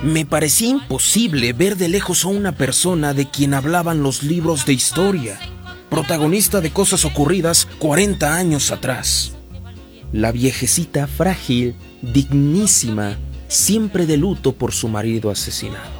Me parecía imposible ver de lejos a una persona de quien hablaban los libros de historia, protagonista de cosas ocurridas 40 años atrás. La viejecita frágil, dignísima, siempre de luto por su marido asesinado.